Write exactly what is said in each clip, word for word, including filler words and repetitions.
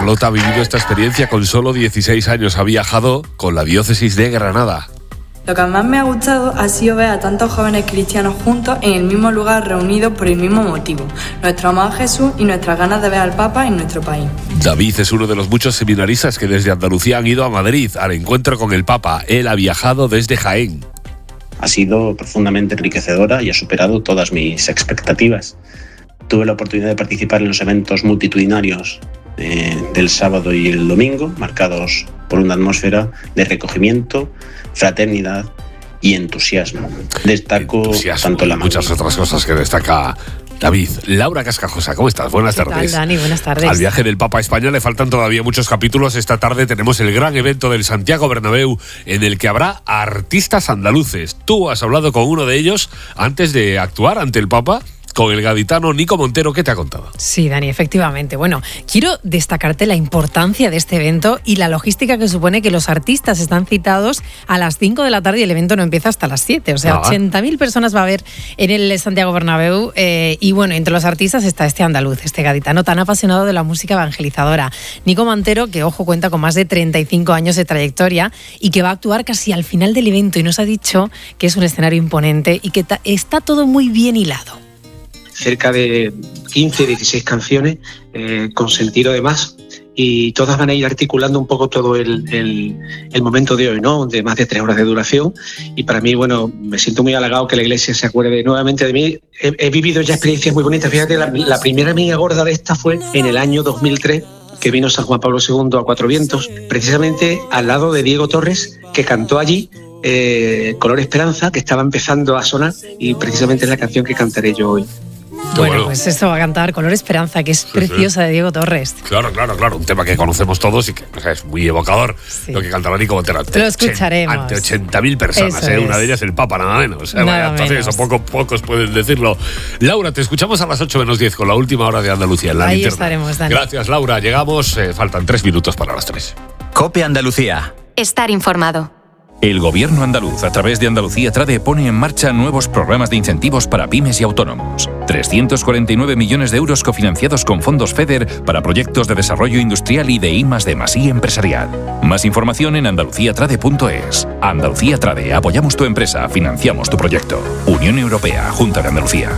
Carlota ha vivido esta experiencia con solo dieciséis años. Ha viajado con la diócesis de Granada. Lo que más me ha gustado ha sido ver a tantos jóvenes cristianos juntos en el mismo lugar, reunidos por el mismo motivo: nuestro amor a Jesús y nuestras ganas de ver al Papa en nuestro país. David es uno de los muchos seminaristas que desde Andalucía han ido a Madrid al encuentro con el Papa. Él ha viajado desde Jaén. Ha sido profundamente enriquecedora y ha superado todas mis expectativas. Tuve la oportunidad de participar en los eventos multitudinarios eh, del sábado y el domingo, marcados por una atmósfera de recogimiento, fraternidad y entusiasmo. Destaco entusiasmo tanto la muchas otras cosas que destaca David. Laura Cascajosa, ¿cómo estás? Buenas ¿Qué tardes. tal, Dani? Buenas tardes. Al viaje del Papa a España le faltan todavía muchos capítulos. Esta tarde tenemos el gran evento del Santiago Bernabéu, en el que habrá artistas andaluces. Tú has hablado con uno de ellos antes de actuar ante el Papa, con el gaditano Nico Montero. ¿Qué te ha contado? Sí, Dani, efectivamente. Bueno, quiero destacarte la importancia de este evento y la logística que supone que los artistas están citados a las cinco de la tarde y el evento no empieza hasta las siete. O sea, ah. ochenta mil personas va a haber en el Santiago Bernabéu. Eh, y bueno, entre los artistas está este andaluz, este gaditano tan apasionado de la música evangelizadora. Nico Montero, que, ojo, cuenta con más de treinta y cinco años de trayectoria y que va a actuar casi al final del evento. Y nos ha dicho que es un escenario imponente y que ta- está todo muy bien hilado. Cerca de quince, dieciséis canciones eh, con sentido de más, y todas van a ir articulando un poco todo el, el, el momento de hoy, ¿no? De más de tres horas de duración. Y para mí, bueno, me siento muy halagado que la Iglesia se acuerde nuevamente de mí. He, he vivido ya experiencias muy bonitas. Fíjate, la, la primera mía gorda de esta fue en el año dos mil tres, que vino San Juan Pablo segundo a Cuatro Vientos, precisamente al lado de Diego Torres, que cantó allí eh, Color Esperanza, que estaba empezando a sonar, y precisamente es la canción que cantaré yo hoy. Bueno, bueno, pues esto va a cantar Color Esperanza, que es sí, preciosa, sí. de Diego Torres. Claro, claro, claro. Un tema que conocemos todos y que o sea, es muy evocador. Sí. Lo que cantaba Nico Montero. Lo escucharemos. Ante ochenta mil personas, ¿eh? Una de ellas el Papa, nada menos. ¿eh? Nada Vaya, menos. Eso poco, pocos pueden decirlo. Laura, te escuchamos a las ocho menos diez con la última hora de Andalucía en la Ahí linterna. estaremos, Dani. Gracias, Laura. Llegamos, eh, faltan tres minutos para las tres. COPE Andalucía. Estar informado. El Gobierno andaluz, a través de Andalucía Trade, pone en marcha nuevos programas de incentivos para pymes y autónomos. trescientos cuarenta y nueve millones de euros cofinanciados con fondos FEDER para proyectos de desarrollo industrial y de I más D más I empresarial. Más información en andalucía trade punto es. Andalucía Trade, apoyamos tu empresa, financiamos tu proyecto. Unión Europea, Junta de Andalucía.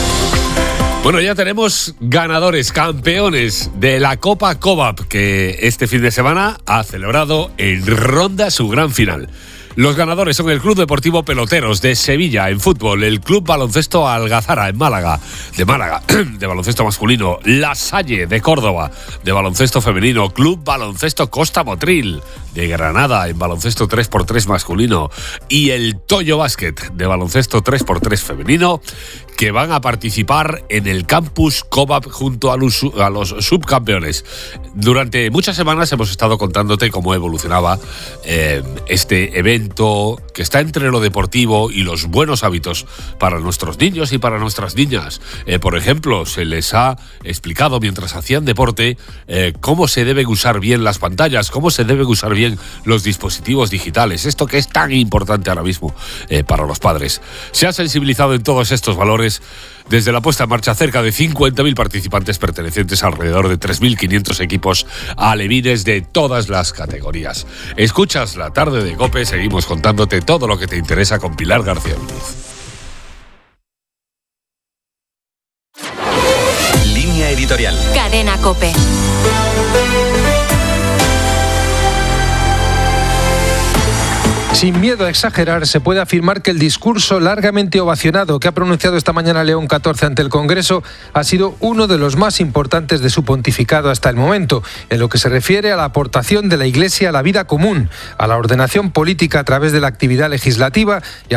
Bueno, ya tenemos ganadores, campeones de la Copa Cobap, que este fin de semana ha celebrado en Ronda su gran final. Los ganadores son el Club Deportivo Peloteros de Sevilla en fútbol, el Club Baloncesto Algazara en Málaga, de Málaga, de baloncesto masculino, La Salle de Córdoba, de baloncesto femenino, Club Baloncesto Costa Motril de Granada en baloncesto tres por tres masculino y el Toyo Basket de baloncesto tres por tres femenino, que van a participar en el Campus Cobap junto a los, a los subcampeones. Durante muchas semanas hemos estado contándote cómo evolucionaba eh, este evento que está entre lo deportivo y los buenos hábitos para nuestros niños y para nuestras niñas. Eh, por ejemplo, se les ha explicado mientras hacían deporte eh, cómo se deben usar bien las pantallas, cómo se deben usar bien los dispositivos digitales, esto que es tan importante ahora mismo eh, para los padres. Se ha sensibilizado en todos estos valores desde la puesta en marcha cerca de cincuenta mil participantes pertenecientes a alrededor de tres mil quinientos equipos alevines de todas las categorías. Escuchas La Tarde de COPE, seguimos contándote todo lo que te interesa con Pilar García Luz. Línea editorial. Cadena COPE. Sin miedo a exagerar, se puede afirmar que el discurso largamente ovacionado que ha pronunciado esta mañana León catorce ante el Congreso ha sido uno de los más importantes de su pontificado hasta el momento, en lo que se refiere a la aportación de la Iglesia a la vida común, a la ordenación política a través de la actividad legislativa y a